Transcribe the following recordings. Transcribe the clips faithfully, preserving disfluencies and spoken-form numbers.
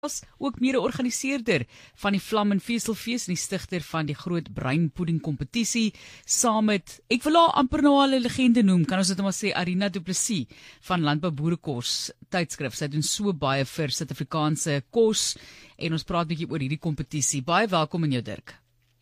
was ook mede-organiseerder van die Vlam en Veselfees en die stigter van die groot breinpudding kompetisie, saam met, ek wil haar amper nou al 'n legende noem, kan ons dit maar sê, Arina Du Plessis van Landbou Boerekos tydskrif. Sy doen so baie vir Suid-Afrikaanse kos en ons praat 'n bietjie oor hierdie kompetisie. Baie welkom in jou, Dirk.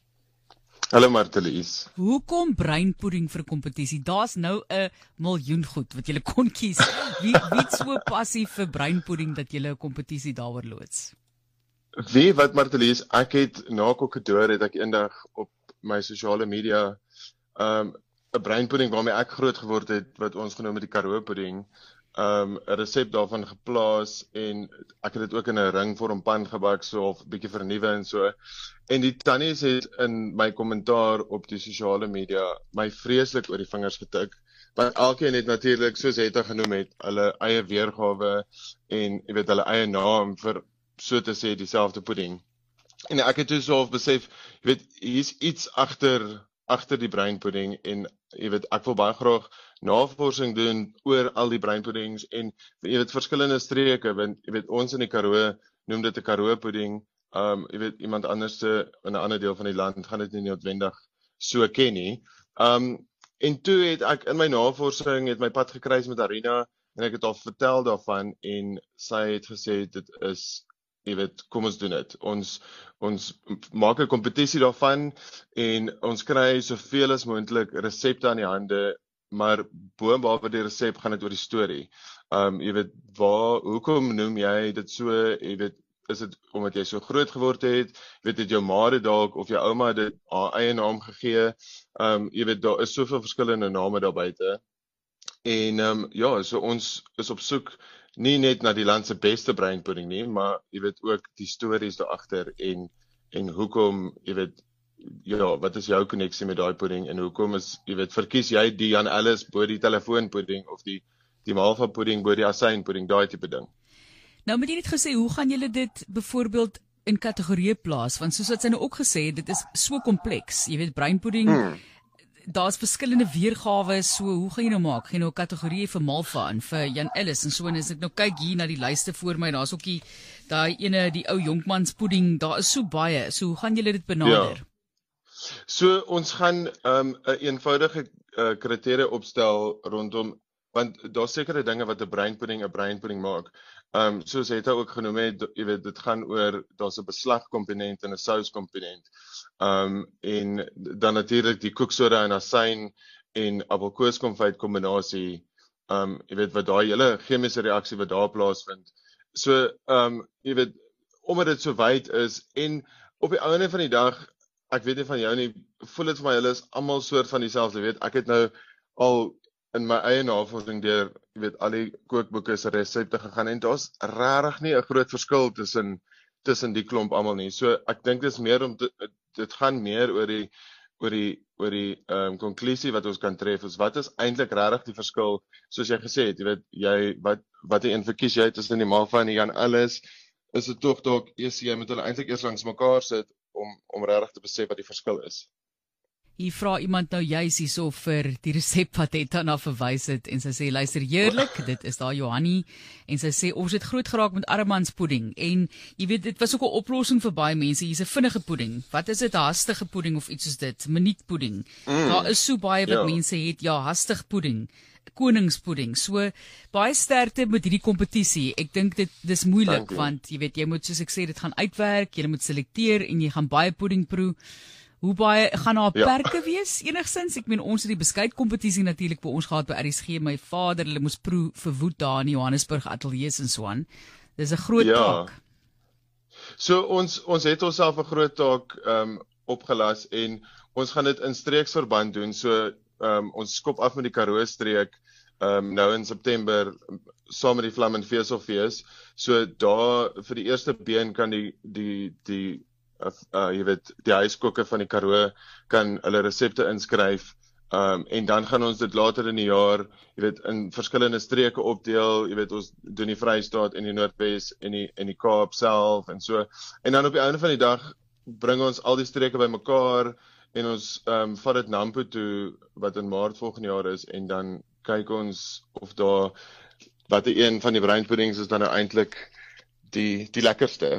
Hallo Martelies. Hoekom breinpudding vir kompetisie? Daar's nou 'n miljoen goed wat jy kon kies. Wie wie het so passief vir breinpudding dat jy 'n kompetisie daaroor loods? Wie wat Martelies, ek het na Kokkedoor het ek eendag op my sosiale media um 'n breinpudding waarmee ek groot geword het wat ons genoem het die Karoo pudding. Um 'n resep daarvan geplaas en ek het dit ook in 'n ringvorm pan gebak so of bietjie vernuwe en so. En die tannies het in my kommentaar op die sosiale media my vreeslik oor die vingers getik. Want elkeen het natuurlik, soos Hetta genoem het, hulle eie weergawe en jy weet hulle eie naam vir so te sê dieselfde pudding. En ek het toe so half besef, jy weet, hier's iets agter agter die breinpudding en jy weet ek wil baie graag navorsing doen oor al die breinpuddings en jy weet verskillende streke, want jy weet ons in die Karoo noem dit 'n Karoo pudding. Um jy weet iemand anders in 'n ander deel van die land gaan dit nie noodwendig so ken nie. Um en toe het ek in my navorsing het my pad gekruis met Arina en ek het haar vertel daarvan en sy het gesê dit is jy weet, kom ons doen dit. Ons ons maak 'n kompetisie daarvan en ons kry soveel as moontlik resepte aan die hande, maar boonop die resep gaan dit oor die storie. Um jy weet, waar hoekom noem jy dit so, jy weet, is dit omdat jy so groot geword het, weet dit jou ma het dalk of jou ouma dit haar eie naam gegee. Um jy weet, daar is soveel verskillende name daar buite. En um ja, so ons is op soek nie net na die land se beste breinpudding nie, maar jy weet ook die stories daar agter en en hoekom, jy weet, ja, wat is jou koneksie met daai pudding en hoekom is, jy weet, verkies jy die Jan Ellis bo die telefoonpudding of die die Malva pudding bo die asynpudding, daai tipe ding. Nou moet jy net gesê, hoe gaan julle dit byvoorbeeld in kategorieë plaas? Want soos wat sy nou ook gesê het, dit is so kompleks. Jy weet, breinpudding, hmm. daar's verskillende weergawe, so hoe gaan jy nou maak? Gaan jy nou 'n kategorie vir Malva en vir Jan Ellis en so, en as ek nou kyk hier na die lyste voor my, daar's ook die daai ene, die ou jonkmanspudding, daar is so baie. So hoe gaan julle dit benader? Ja. So ons gaan 'n um, 'n eenvoudige uh, kriteria opstel rondom, want daar's sekere dinge wat 'n breinpudding 'n breinpudding maak. Um soos Hetta ook genoem het, jy weet, dit gaan oor daar's 'n beslagkomponent en 'n souskomponent. Um en dan natuurlik die koeksoda en asyn en appelkoeskonfyt kombinasie. Um jy weet wat daai hele chemiese reaksie wat daar plaasvind. So um jy weet, omdat dit so wyd is en op die einde van die dag, ek weet nie van jou nie, voel dit vir my hulle is almal soort van dieselfde, weet. Ek het nou al in my eie navorsing deur, jy weet, al die kookboeke se resepte gegaan en daar's regtig nie 'n groot verskil tussen tussen die klomp almal nie. So ek dink dis meer om te, dit gaan meer oor die oor die oor die ehm um, konklusie wat ons kan tref. Is wat is eintlik regtig die verskil, soos jy gesê het, jy weet, jy wat watter een verkies jy tussen die Malva en die Jan Ellis? Is dit tog dalk eers jy moet hulle eintlik eers langs mekaar sit om om regtig te besef wat die verskil is. Hier vra iemand nou juis hierso vir die resep wat Hetta na verwys het en sy sê luister heerlik, dit is daar Johannie en sy sê ons het groot geraak met armanspudding en jy weet dit was ook 'n oplossing vir baie mense. Hier's 'n vinnige pudding. Wat is dit, hastige pudding of iets soos dit? Minuutpudding. Mm. Daar is so baie wat ja. mense het, ja, hastig pudding, koningspudding. So baie sterkte met hierdie kompetisie. Ek dink dit dis moeilik want jy weet jy moet soos ek sê dit gaan uitwerk, jy moet selekteer en jy gaan baie pudding proe. Hoe baie gaan daar ja. perke wees enigsins? Ek meen ons het die beskuit kompetisie natuurlik by ons gehad by R S G. My vader, hulle moes proe verwoed daar in Johannesburg ateljees en so aan. Dis 'n groot ja. taak. So ons ons het onsself 'n groot taak um, opgelas en ons gaan dit in streeksverband doen. So um, ons skop af met die Karoo streek um, nou in September saam met die Vlam en Veselfees. So daar vir die eerste been kan die die die Uh, uh, jy weet, die huiskokke van die Karoo kan hulle resepte inskryf um, en dan gaan ons dit later in die jaar, jy weet, in verskillende streke opdeel, jy weet, ons doen die Vrystaat en die Noordwes en die, en die Kaap self en so, en dan op die einde van die dag bring ons al die streke by mekaar en ons um, vat dit Nampo toe, wat in Maart volgende jaar is, en dan kyk ons of daar, wat die een van die breinpuddings is dan nou eintlik die die lekkerste.